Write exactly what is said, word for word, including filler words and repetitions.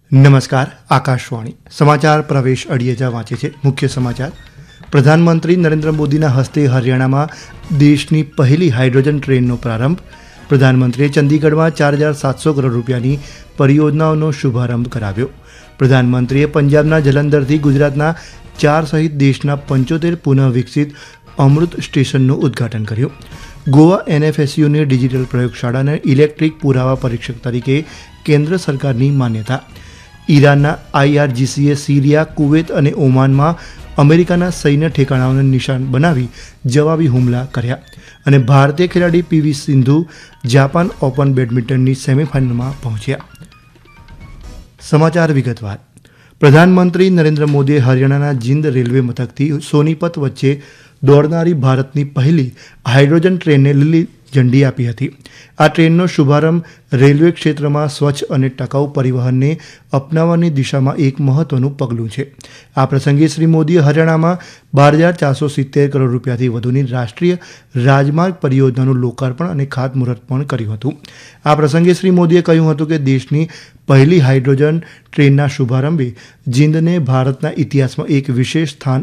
નમસ્કાર. આકાશવાણી સમાચાર પ્રવેશ અડિયેજા વાંચે છે. મુખ્ય સમાચાર. પ્રધાનમંત્રી નરેન્દ્ર મોદીના હસ્તે હરિયાણામાં દેશની પહેલી હાઇડ્રોજન ટ્રેનનો પ્રારંભ. પ્રધાનમંત્રીએ ચંદીગઢમાં ચાર હજાર સાતસો કરોડ રૂપિયાની પરિયોજનાઓનો શુભારંભ કરાવ્યો. પ્રધાનમંત્રીએ પંજાબના જલંધરથી ગુજરાતના ચાર સહિત દેશના પંચોતેર પુનઃ વિકસિત અમૃત સ્ટેશનનું ઉદ્ઘાટન કર્યું. ગોવા એનએફએસયુની ડિજિટલ પ્રયોગશાળાને ઇલેક્ટ્રિક પુરાવા પરીક્ષક તરીકે કેન્દ્ર સરકારની માન્યતા. ઈરાનના આઈઆરજીસીએ સિરિયા, કુવેત અને ઓમાનમાં અમેરિકાના સૈન્ય ઠેકાણાઓને નિશાન બનાવી જવાબી હુમલા કર્યા. અને ભારતીય ખેલાડી પીવી સિંધુ જાપાન ઓપન બેડમિન્ટનની સેમીફાઇનલમાં પહોંચ્યા. સમાચાર વિગતવાર. પ્રધાનમંત્રી નરેન્દ્ર મોદીએ હરિયાણાના જીંદ રેલવે મથકથી સોનીપત વચ્ચે દોડનારી ભારતની પહેલી હાઇડ્રોજન ટ્રેનને લીલી ઝંડી આપી હતી. આ ટ્રેનનો શુભારંભ રેલવે ક્ષેત્રમાં સ્વચ્છ અને ટકાઉ પરિવહનને અપનાવવાની દિશામાં એક મહત્વનું પગલું છે. આ પ્રસંગે શ્રી મોદીએ હરિયાણામાં બાર હજાર ચારસો સિત્તેર કરોડ રૂપિયાથી વધુની રાષ્ટ્રીય રાજમાર્ગ પરિયોજનાનું લોકાર્પણ અને ખાતમુહૂર્ત પણ કર્યું હતું. આ પ્રસંગે શ્રી મોદીએ કહ્યું હતું કે દેશની પહેલી હાઇડ્રોજન ટ્રેનના શુભારંભે જીંદને ભારતના ઇતિહાસમાં એક વિશેષ સ્થાન